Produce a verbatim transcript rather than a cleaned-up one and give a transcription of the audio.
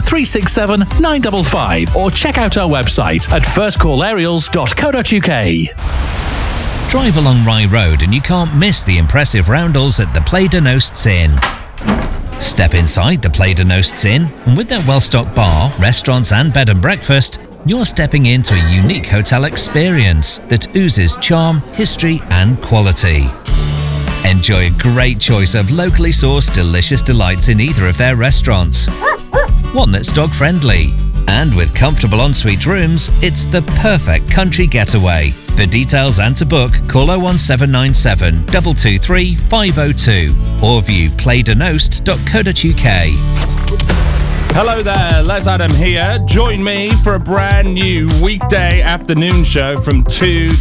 three six seven nine five five or check out our website at first call aerials dot co dot uk. Drive along Rye Road and you can't miss the impressive roundels at the Play de Nosts Inn. Step inside the Play de Nosts Inn, and with their well-stocked bar, restaurants and bed and breakfast, you're stepping into a unique hotel experience that oozes charm, history and quality. Enjoy a great choice of locally sourced delicious delights in either of their restaurants. One that's dog-friendly. And with comfortable ensuite rooms, it's the perfect country getaway. For details and to book, call oh one seven nine seven, two two three, five oh two or view play de nost dot co dot uk. Hello there, Les Adam here. Join me for a brand new weekday afternoon show from two